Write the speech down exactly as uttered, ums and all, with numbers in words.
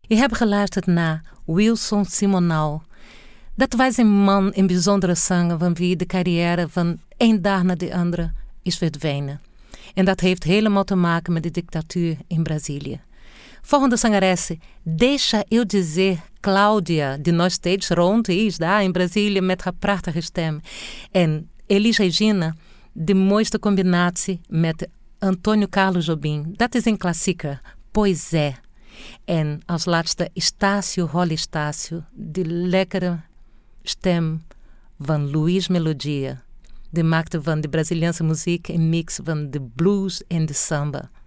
Je hebt geluisterd naar Wilson Simonal. Dat was een man in bijzondere zanger van wie de carrière van één dag naar de andere is verdwenen. En dat heeft helemaal te maken met de dictatuur in Brazilië. Volgende zangeres, deixa eu dizer Cláudia, die nog steeds rond is daar in Brazilië met haar prachtige stem. En Elis Regina, de mooiste combinatie met Antônio Carlos Jobim. Dat is een klassieker, Pois é. En als laatste Estácio Rolly Estácio, de lekkere stem van Luiz Melodia. Die maakte van de Braziliaanse muziek een mix van de blues en de samba.